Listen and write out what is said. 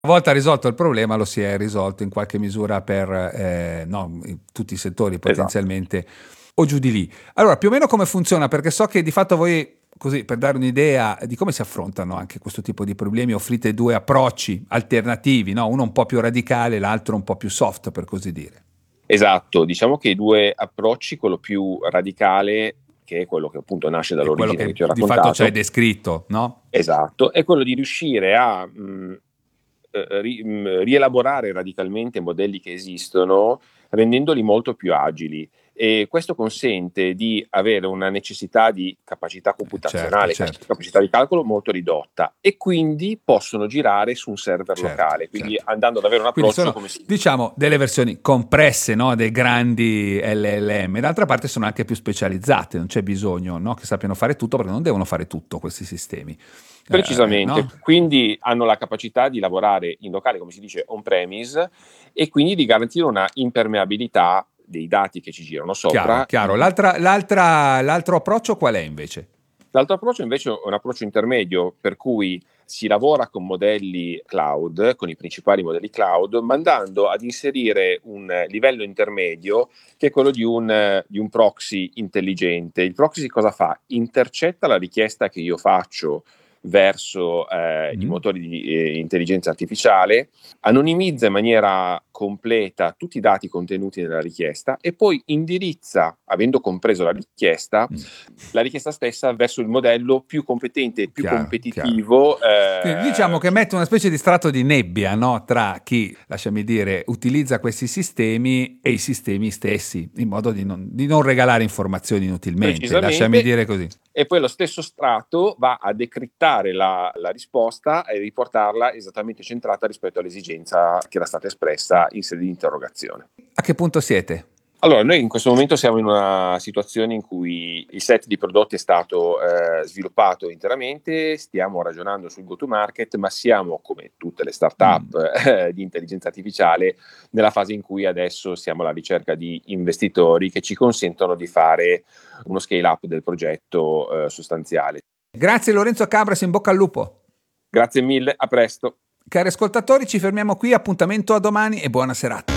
Una volta risolto il problema lo si è risolto in qualche misura per in tutti i settori potenzialmente o giù di lì. Allora, più o meno come funziona? Perché so che di fatto voi, così per dare un'idea di come si affrontano anche questo tipo di problemi, offrite due approcci alternativi, no? Uno un po' più radicale, l'altro un po' più soft, per così dire. Esatto, diciamo che i due approcci, quello più radicale, che è quello che appunto nasce È quello dall'origine che che ti ho di fatto ci hai raccontato, descritto, no? esatto, è quello di riuscire a rielaborare radicalmente modelli che esistono, rendendoli molto più agili. E questo consente di avere una necessità di capacità Certo, computazionale, certo, capacità di calcolo molto ridotta, e quindi possono girare su un server certo, locale, quindi certo. andando ad avere un Quindi approccio sono, come si... diciamo, delle versioni compresse, no? Dei grandi LLM. D'altra parte sono anche più specializzate, non c'è bisogno, no? Che sappiano fare tutto, perché non devono fare tutto questi sistemi. Precisamente, No? quindi hanno la capacità di lavorare in locale, come si dice, on-premise, e quindi di garantire una impermeabilità dei dati che ci girano Chiaro, sopra. chiaro. L'altro approccio qual è invece? L'altro approccio invece è un approccio intermedio, per cui si lavora con modelli cloud, con i principali modelli cloud, ma andando ad inserire un livello intermedio che è quello di un proxy intelligente. Il proxy cosa fa? Intercetta la richiesta che io faccio verso i Mm? motori di intelligenza artificiale, anonimizza in maniera completa tutti i dati contenuti nella richiesta e poi indirizza, avendo compreso Mm. la richiesta stessa verso il modello più competente e più Chiaro, chiaro. competitivo. Quindi diciamo che mette una specie di strato di nebbia, no? Tra chi, lasciami dire, utilizza questi sistemi e i sistemi stessi, in modo di non regalare informazioni inutilmente, lasciami Precisamente, dire così. e poi lo stesso strato va a decrittare la risposta e riportarla esattamente centrata rispetto all'esigenza che era stata espressa in sede di interrogazione. A che punto siete? Allora, noi in questo momento siamo in una situazione in cui il set di prodotti è stato sviluppato interamente, stiamo ragionando sul go-to-market, ma siamo, come tutte le start-up di intelligenza artificiale, nella fase in cui adesso siamo alla ricerca di investitori che ci consentono di fare uno scale-up del progetto sostanziale. Grazie Lorenzo Cabras, in bocca al lupo. Grazie mille, a presto. Cari ascoltatori, ci fermiamo qui, appuntamento a domani e buona serata.